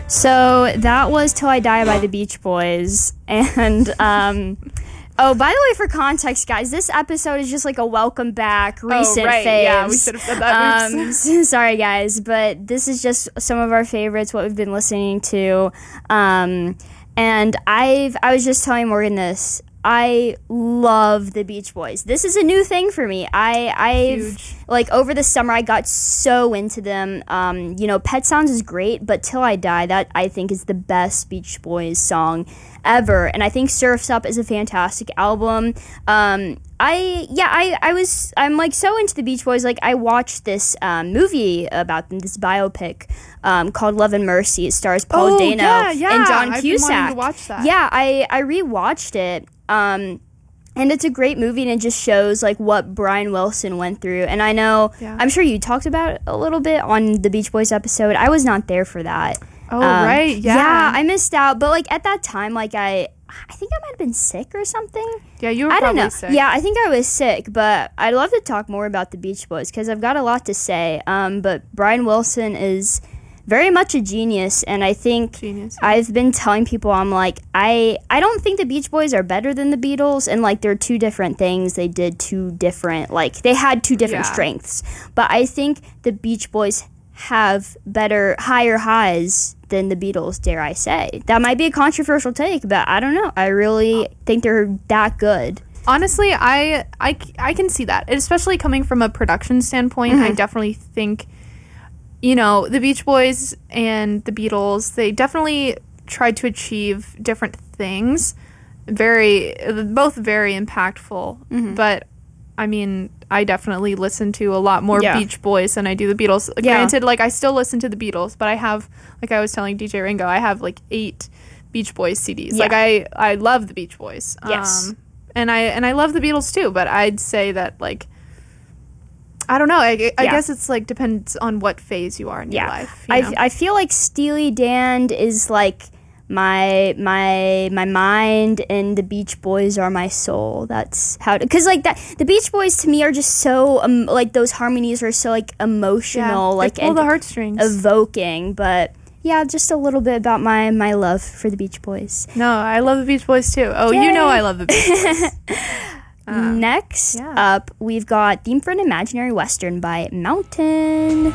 So that was Till I Die by the Beach Boys. And, oh, by the way, for context, guys, this episode is just like a welcome back, recent faves. Yeah, we should have said that. Sorry, guys, but this is just some of our favorites, what we've been listening to. And I was just telling Morgan this. I love the Beach Boys. This is a new thing for me. I've like over the summer I got so into them. Pet Sounds is great, but Till I Die, that I think is the best Beach Boys song ever. And I think Surf's Up is a fantastic album. I'm like so into the Beach Boys. Like I watched this movie about them, this biopic called Love and Mercy. It stars Paul Dano and John Cusack. I've been wanting to watch that. Yeah, I rewatched it. And it's a great movie, and it just shows like what Brian Wilson went through. And I know, I'm sure you talked about it a little bit on the Beach Boys episode. I was not there for that. Oh, right, yeah. Yeah, I missed out. But like at that time, like I think I might have been sick or something. Yeah, you were probably sick. Yeah, I think I was sick, but I'd love to talk more about the Beach Boys because I've got a lot to say. But Brian Wilson is very much a genius, and I think I've been telling people, I'm like, I don't think the Beach Boys are better than the Beatles, and like they're two different things. They did two different, like they had two different strengths, but I think the Beach Boys have higher highs than the Beatles, dare I say. That might be a controversial take, but I don't know. I really think they're that good. Honestly, I can see that, especially coming from a production standpoint. I definitely think, the Beach Boys and the Beatles, they definitely tried to achieve different things. Both very impactful. But, I mean, I definitely listen to a lot more Beach Boys than I do the Beatles. Granted, like, I still listen to the Beatles, but I have, like I was telling DJ Ringo, I have, like, 8 Beach Boys CDs. Yeah. Like, I love the Beach Boys. Yes. And I love the Beatles, too, but I'd say that, like, I don't know. I guess it's like depends on what phase you are in your life. I feel like Steely Dan is like my mind, and the Beach Boys are my soul. That's how, because like that, the Beach Boys to me are just so like those harmonies are so like emotional, like pull the heartstrings, evoking. But yeah, just a little bit about my love for the Beach Boys. No, I love the Beach Boys too. Oh, Yay. I love the Beach Boys. Next up, we've got Theme for an Imaginary Western by Mountain.